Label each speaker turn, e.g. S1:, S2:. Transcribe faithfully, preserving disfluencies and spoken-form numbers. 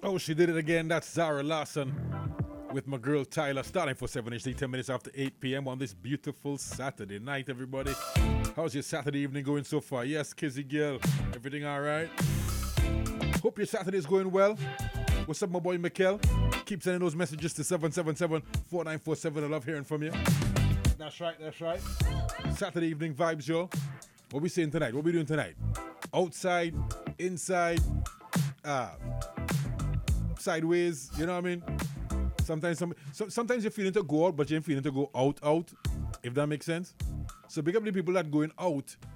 S1: Oh, she did it again. That's Zara Larson with my girl Tyler, starting for seven H D, ten minutes after eight p.m. on this beautiful Saturday night, everybody. How's your Saturday evening going so far? Yes, Kizzy girl, everything all right? Hope your Saturday is going well. What's up, my boy Mikkel? Keep sending those messages to seven seven seven, four nine four seven. I love hearing from you. That's right, that's right. Saturday evening vibes, yo. What we saying tonight? What we doing tonight? Outside, inside, uh, sideways, you know what I mean? Sometimes some, so, sometimes you're feeling to go out, but you're feeling to go out, out, if that makes sense. So big up the people that going out